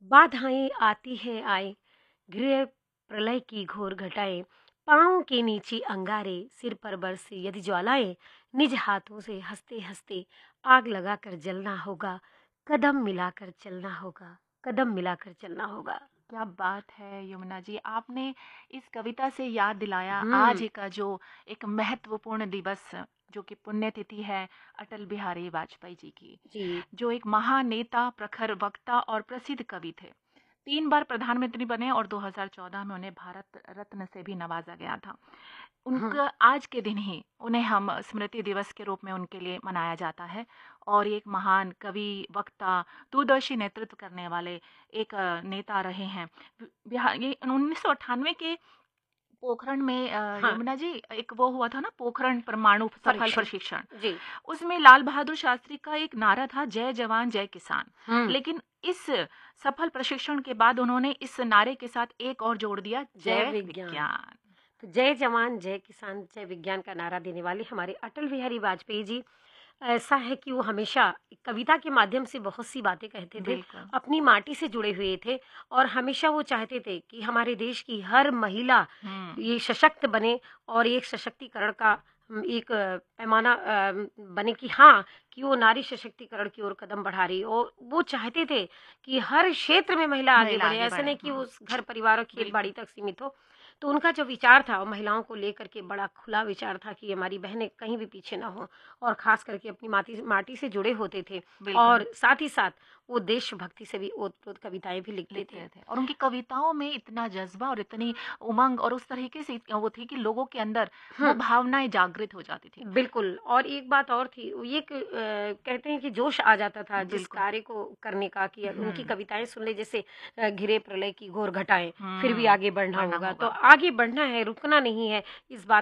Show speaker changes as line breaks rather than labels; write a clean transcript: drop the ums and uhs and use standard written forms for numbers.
बाधाएं आती हैं आए, गृह प्रलय की घोर घटाएं, पाँव के नीचे अंगारे, सिर पर बरसे यदि ज्वालाएं, निज हाथों से हंसते हंसते आग लगाकर जलना होगा, कदम मिलाकर चलना होगा, कदम मिलाकर चलना होगा।
क्या बात है यमुना जी, आपने इस कविता से याद दिलाया
हम्म।
आज का जो एक महत्वपूर्ण दिवस, जो कि पुण्यतिथि है अटल बिहारी वाजपेयी जी की,
जी।
जो एक महान नेता, प्रखर वक्ता और प्रसिद्ध कवि थे। 3 बार प्रधानमंत्री बने और 2014 में उन्हें भारत रत्न से भी नवाजा गया था।
हम्म।
उनका आज के दिन ही उन्हें हम स्मृति दिवस के रूप में उनके लिए मनाया जाता है। और ये एक महान कवि, वक्ता, दूरदर्शी नेतृत्व करने वाले एक नेता रहे हैं। बिहार ये 1998 के पोखरण में
हाँ।
यमुना जी एक वो हुआ था ना, पोखरण परमाणु सफल
परीक्षण।
प्रशिक्षण।
जी।
उसमें लाल बहादुर शास्त्री का एक नारा था, जय जवान जय किसान।
हम्म।
लेकिन इस सफल प्रशिक्षण के बाद उन्होंने इस नारे के साथ एक और जोड़ दिया,
जय
जय
विज्ञान।
विज्ञान।
तो जय जवान जय किसान जय विज्ञान का नारा देने वाले हमारे अटल बिहारी वाजपेयी जी, ऐसा है कि वो हमेशा कविता के माध्यम से बहुत सी बातें कहते थे,
बिल्कुल।
अपनी माटी से जुड़े हुए थे, और हमेशा वो चाहते थे कि हमारे देश की हर महिला
हम्म।
ये सशक्त बने, और एक सशक्तिकरण का एक पैमाना बने कि हाँ, कि वो नारी सशक्तिकरण की ओर कदम बढ़ा रही हो। और वो चाहते थे कि हर क्षेत्र में महिला आगे
महिला
बढ़े,
आगे
ऐसा
बढ़े।
नहीं कि वो उस घर परिवार और खेती बाड़ी
बिल्कुल।
तक सीमित हो। तो उनका जो विचार था वो महिलाओं को लेकर के बड़ा खुला विचार था कि हमारी बहनें कहीं भी पीछे ना हो, और खास करके अपनी माटी माटी से जुड़े होते थे,
बिल्कुल।
और साथ ही साथ वो देशभक्ति से भी ओत-प्रोत कविताएं भी लिखते थे।
लिखते थे और उनकी कविताओं में इतना जज्बा और इतनी उमंग और उस तरीके से वो थी कि लोगों के अंदर वो
हम्म।
भावनाएं जागृत हो जाती थी।
बिल्कुल। और एक बात और थी, वो ये कहते हैं कि जोश आ जाता था जिस
बिल्कुल।
कार्य को करने का, कि उनकी
हम्म।
कविताएं सुन ले, जैसे घिरे प्रलय की घोर घटाएं, फिर भी
हम्म।
आगे बढ़ना
बढ़ना
होगा। तो
होगा।
आगे बढ़ना है, रुकना नहीं है, इस बात